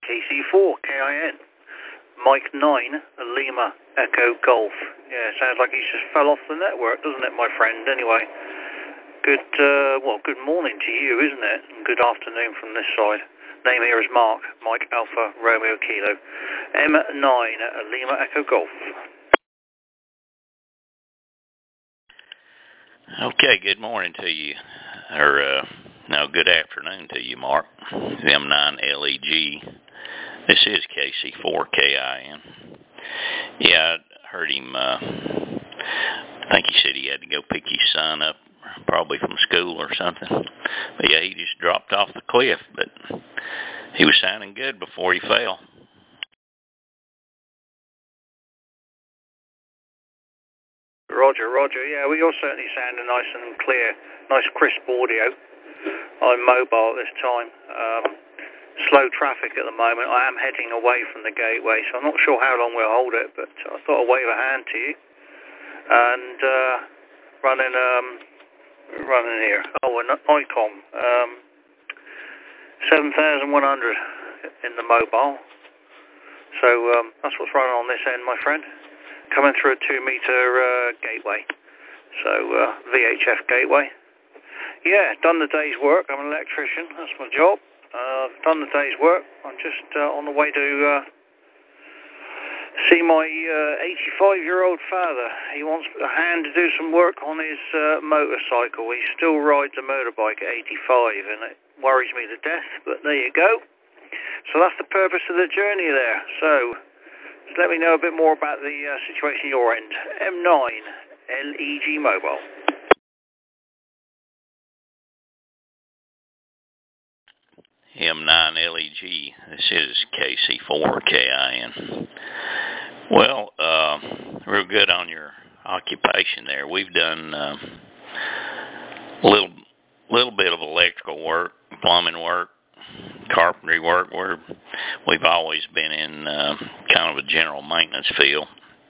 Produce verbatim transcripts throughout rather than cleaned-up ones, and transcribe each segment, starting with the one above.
K C four K I N. Mike nine, Lima Echo Golf. Yeah, sounds like he just fell off the network, doesn't it, my friend? Anyway, good, uh, well, good morning to you, isn't it? And good afternoon from this side. Name here is Mark, Mike Alpha Romeo Kilo. M nine, Lima Echo Golf. Okay, good morning to you, or uh, no, good afternoon to you, Mark. M nine L E G. This is K C four K I N. Yeah, I heard him, uh, I think he said he had to go pick his son up, probably from school or something. But yeah, he just dropped off the cliff, but he was sounding good before he fell. Roger, Roger. Yeah, we all certainly sounded nice and clear, nice crisp audio. I'm mobile at this time. Um, slow traffic at the moment. I am heading away from the gateway, so I'm not sure how long we'll hold it, but I thought I'd wave a hand to you. And uh, running, um, running here. Oh, an ICOM. Um, seven thousand one hundred in the mobile. So um, that's what's running on this end, my friend. Coming through a two meter uh, gateway. So uh, V H F gateway. Yeah, done the day's work. I'm an electrician. That's my job. Uh, I've done the day's work. I'm just uh, on the way to uh, see my eighty-five-year-old uh, father. He wants a hand to do some work on his uh, motorcycle. He still rides a motorbike at eighty-five, and it worries me to death, but there you go. So that's the purpose of the journey there. So just let me know a bit more about the uh, situation your end. M nine L E G Mobile. M nine L E G, this is K C four K I N. Well, uh, real good on your occupation there. We've done uh, a little, little bit of electrical work, plumbing work, carpentry work. Where we've always been in uh, kind of a general maintenance field.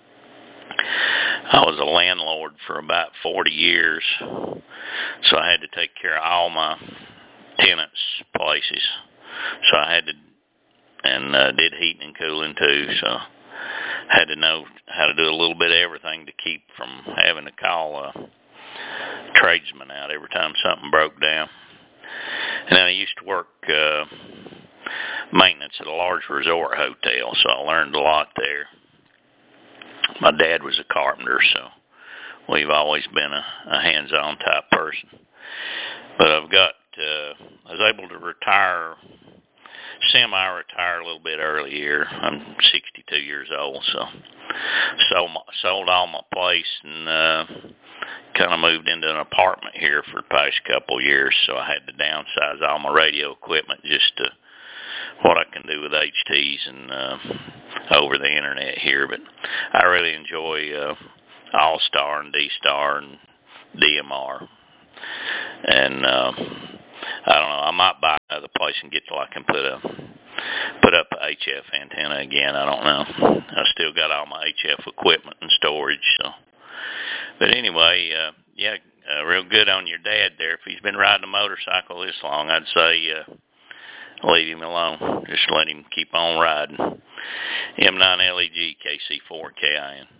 I was a landlord for about forty years, so I had to take care of all my tenants' places. So I had to, and uh, did heating and cooling too, so had to know how to do a little bit of everything to keep from having to call a tradesman out every time something broke down. And then I used to work uh, maintenance at a large resort hotel, so I learned a lot there. My dad was a carpenter, so we've always been a, a hands-on type person. But I've got, uh, I was able to retire, semi-retire a little bit earlier. I'm sixty-two years old, so sold, my, sold all my place and uh, kind of moved into an apartment here for the past couple of years, so I had to downsize all my radio equipment just to what I can do with H Ts and uh, over the internet here. But I really enjoy uh, All-Star and D-Star and D M R. And uh, I don't know, I might buy another place and get till I can put a put up a H F antenna again. I don't know. I still got all my H F equipment and storage. So, but anyway, uh, yeah, uh, real good on your dad there. If he's been riding a motorcycle this long, I'd say uh, leave him alone. Just let him keep on riding. M nine L E G K C four K I N.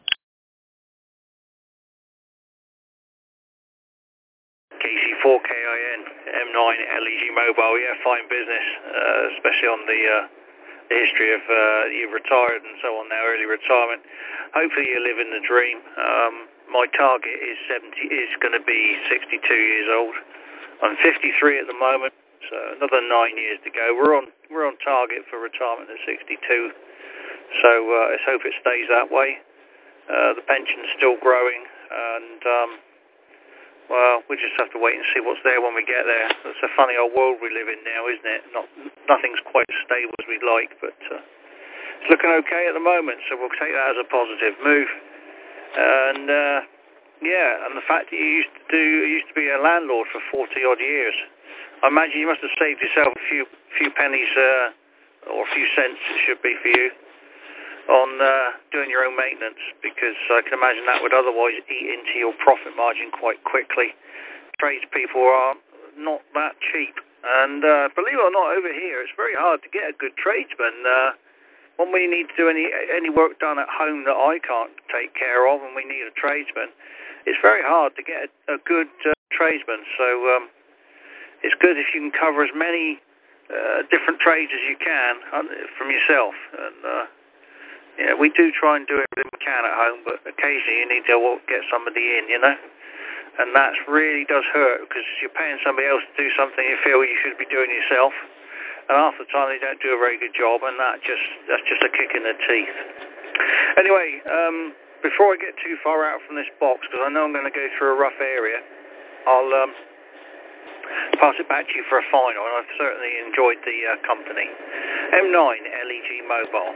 K C four K I N, M nine L E G Mobile, yeah, fine business, uh, especially on the, uh, the history of uh, you've retired and so on now, early retirement. Hopefully you're living the dream. Um, my target is seventy, is going to be sixty-two years old. I'm fifty-three at the moment, so another nine years to go. We're on we're on target for retirement at sixty-two, so uh, let's hope it stays that way. Uh, the pension's still growing, and um, well, we just have to wait and see what's there when we get there. It's a funny old world we live in now, isn't it? Not nothing's quite as stable as we'd like, but uh, it's looking okay at the moment, so we'll take that as a positive move. And uh, yeah, and the fact that you used to do, you used to be a landlord for forty odd years, I imagine you must have saved yourself a few few pennies uh, or a few cents, it should be for you, on uh, doing your own maintenance, because I can imagine that would otherwise eat into your profit margin quite quickly. Tradespeople are not that cheap, And uh, believe it or not, over here, it's very hard to get a good tradesman. Uh, when we need to do any any work done at home that I can't take care of, and we need a tradesman, it's very hard to get a, a good uh, tradesman. So um, it's good if you can cover as many uh, different trades as you can from yourself. And uh, yeah, we do try and do everything we can at home, but occasionally you need to get somebody in, you know. And that really does hurt, because you're paying somebody else to do something you feel you should be doing yourself, and half the time they don't do a very good job, and that just that's just a kick in the teeth. Anyway, um, before I get too far out from this box, because I know I'm going to go through a rough area, I'll um, pass it back to you for a final, and I've certainly enjoyed the uh, company. M nine L E G Mobile.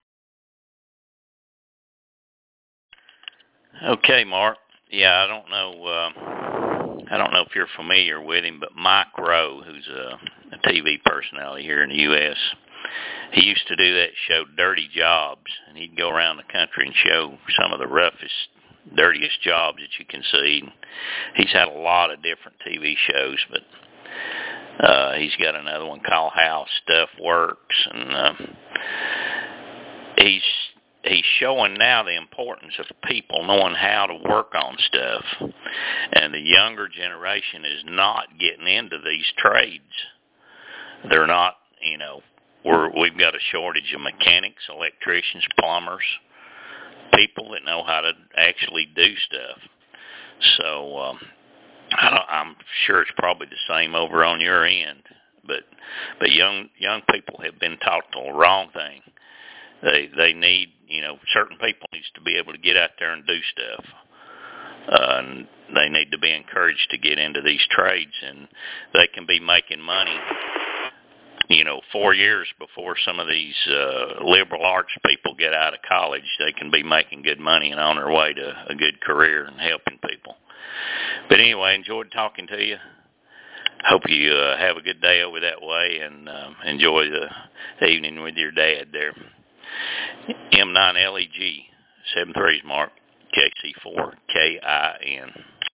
Okay, Mark. Yeah, I don't know. Uh, I don't know if you're familiar with him, but Mike Rowe, who's a, a T V personality here in the U S, he used to do that show, Dirty Jobs, and he'd go around the country and show some of the roughest, dirtiest jobs that you can see. He's had a lot of different T V shows, but uh, he's got another one called How Stuff Works, and uh, he's. He's showing now the importance of people knowing how to work on stuff. And the younger generation is not getting into these trades. They're not, you know, we're, we've got a shortage of mechanics, electricians, plumbers, people that know how to actually do stuff. So um, I don't, I'm sure it's probably the same over on your end. But but young young people have been taught the wrong thing. They they need, you know, certain people needs to be able to get out there and do stuff. Uh, and they need to be encouraged to get into these trades, and they can be making money, you know, four years before some of these uh, liberal arts people get out of college. They can be making good money and on their way to a good career and helping people. But anyway, enjoyed talking to you. Hope you uh, have a good day over that way, and uh, enjoy the evening with your dad there. M nine L E G, seven threes Mark, K C four K I N.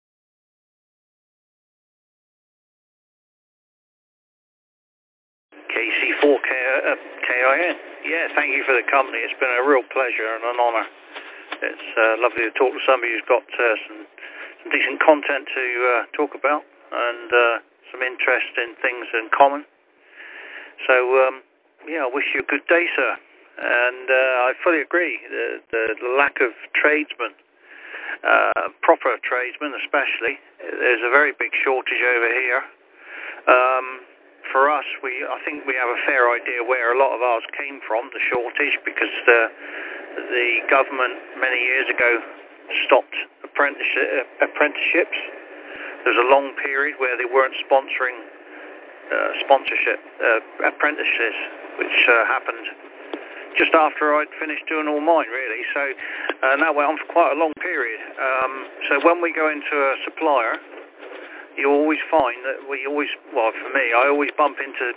K C four K I N. Yeah, thank you for the company. It's been a real pleasure and an honour. It's uh, lovely to talk to somebody who's got uh, some, some decent content to uh, talk about, and uh, some interest in things in common. So, um, yeah, I wish you a good day, sir. And uh, I fully agree, the, the lack of tradesmen, uh, proper tradesmen especially, there's a very big shortage over here. Um, for us, we I think we have a fair idea where a lot of ours came from, the shortage, because the, the government many years ago stopped apprenticeship, apprenticeships. There's a long period where they weren't sponsoring uh, sponsorship uh, apprentices, which uh, happened just after I'd finished doing all mine, really. So uh, that went on for quite a long period. Um, so when we go into a supplier, you always find that we always, well, for me, I always bump into